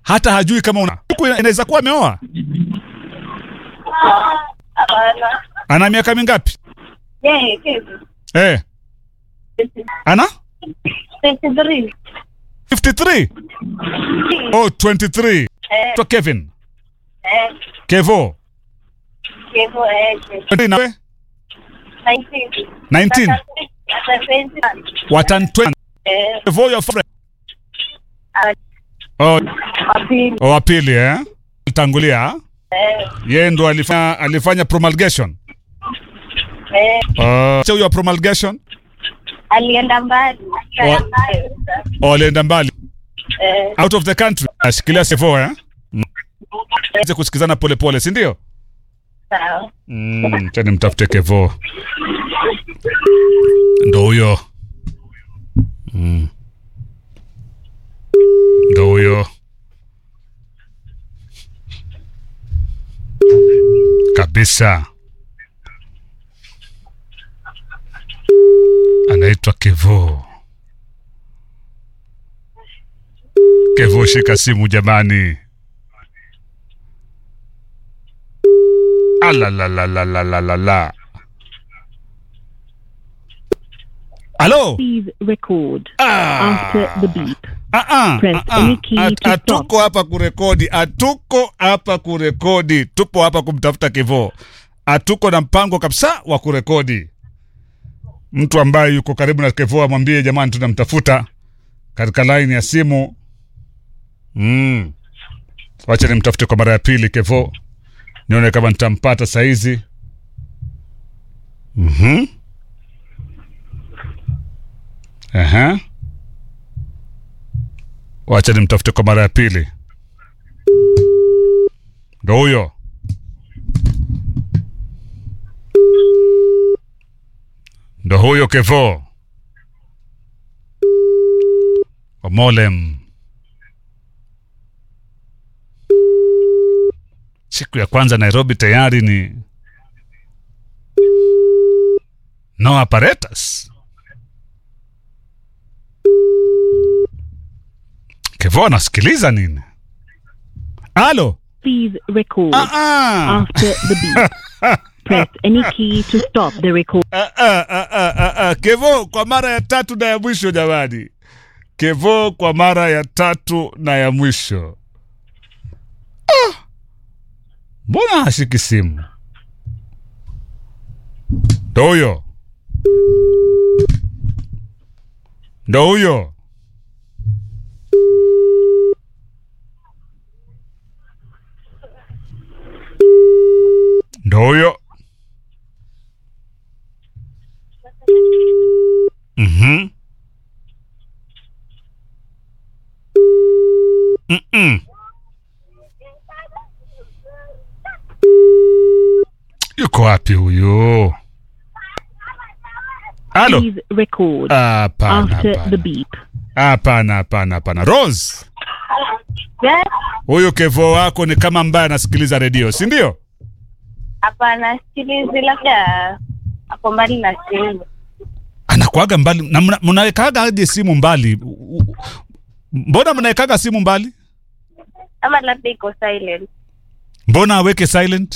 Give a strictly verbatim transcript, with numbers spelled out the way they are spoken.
hata hajui kama una inaweza kuwa ameoa. Hapana. Ana miaka mingapi? Yeye kitu. Eh. Ana? fifty-three. fifty-three. Oh, twenty-three. Eh. To Kevin. Eh. Kevo. Kevo eh. Nawe? nineteen. nineteen. Watan twenty. Eh. Kevo your friend. Ah. Oh, Apili. oh apili eh? Tangulia. Eh. Yeye ndo alifanya alifanya promulgation. Eh. Oh, uh, your promulgation? Alienda mbali. Wa- Oh, alienda mbali. Eh. Out of the country. Ashikilia Kevo eh? Tuweze kusikizana pole pole, si ndio? Sawa. Mm, tena mtafute Kevo. Ndo huyo. Mm. Ndo huyo. Kabisa. Anaitwa Kevo. Kevo, shika simu jamani. Ala la la la la la la la. Hello. Please record Ah. after the beep. Ah ah. Press ah, any key ah. to stop. Atuko hapa kurekodi, atuko hapa kurekodi. Tupo hapa kumtafuta Kevo. Atuko na mpango kabisa wa kurekodi. Mtu ambaye yuko karibu na Kevo amwambie jamani tunamtafuta katika line ya simu. Mm. Wacha nimtafute kwa mara ya pili Kevo. Nione kama nitampata saa hizi. Mhm. Aha. Wacha nimtafute kwa mara ya pili. Ndo huyo. Ndo huyo Kevo. Omolem. Siku ya kwanza Nairobi tayari ni no apparatus. Kevo anasikiliza nini? Halo? Please record Ah ah. after the beep. Press any key to stop the record. Ah ah ah ah ah ah. Kevo kwa mara ya tatu na ya mwisho jamani. Kevo kwa mara ya tatu na ya mwisho. Ah. Mbona hashiki simu? Ndo huyo. Ndo huyo. Ndo huyo. Mhm. Mm-mm. Yuko wapi huyo? Halo? Please record Hapana, after the hapana. beep. Hapana, hapana, hapana. Rose, Yes. huyu Kevo wako ni kama ambaye anasikiliza redio, si ndio? Hapana, sikilizi labda hapo mbali na simu. Anakuaga mbali na mna- mnawekaga aje simu mbali? U- u- Mbona mnawekaga simu mbali? Ama labda iko silent. Mbona aweke silent?